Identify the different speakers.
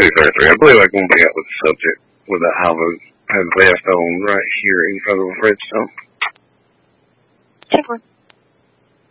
Speaker 1: 3033. I believe I can pick up with the subject with the Alva has left on right here in front of Redstone.
Speaker 2: Take one.